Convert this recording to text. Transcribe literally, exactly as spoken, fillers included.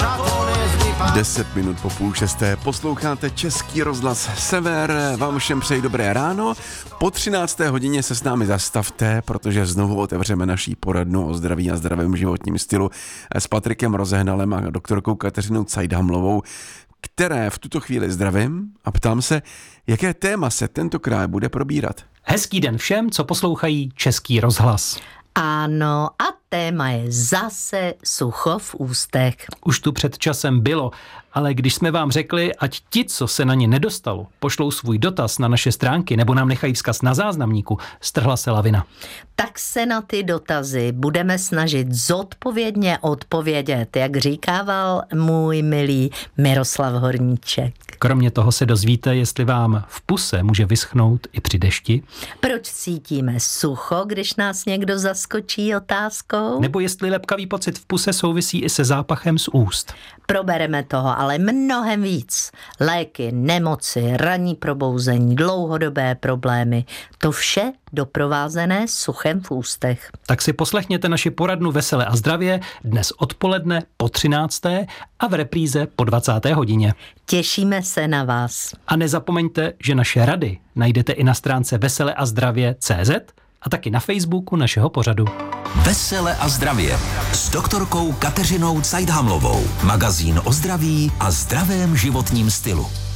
Deset minut po půl šesté posloucháte Český rozhlas Sever. Vám všem přeji dobré ráno. Po třinácté hodině se s námi zastavte, protože znovu otevřeme naší poradnu o zdraví a zdravém životním stylu s Patrikem Rozehnalem a doktorkou Kateřinou Cajdhamlovou, které v tuto chvíli zdravím a ptám se, jaké téma se tentokrát bude probírat. Hezký den všem, co poslouchají Český rozhlas. Ano, a téma je zase sucho v ústech. Už tu před časem bylo, ale když jsme vám řekli, ať ti, co se na ně nedostalo, pošlou svůj dotaz na naše stránky nebo nám nechají vzkaz na záznamníku, strhla se lavina. Tak se na ty dotazy budeme snažit zodpovědně odpovědět, jak říkával můj milý Miroslav Horníček. Kromě toho se dozvíte, jestli vám v puse může vyschnout i při dešti. Proč cítíme sucho, když nás někdo zaskočí otázkou? Nebo jestli lepkavý pocit v puse souvisí i se zápachem z úst. Probereme toho ale mnohem víc. Léky, nemoci, ranní probouzení, dlouhodobé problémy. To vše doprovázené suchem v ústech. Tak si poslechněte naši poradnu Vesele a zdravě dnes odpoledne po třinácté a v repríze po dvacáté hodině. Těšíme se na vás. A nezapomeňte, že naše rady najdete i na stránce vesele a zdravě tečka cé zet a taky na Facebooku našeho pořadu. Vesele a zdravě s doktorkou Kateřinou Cajdhamlovou. Magazín o zdraví a zdravém životním stylu.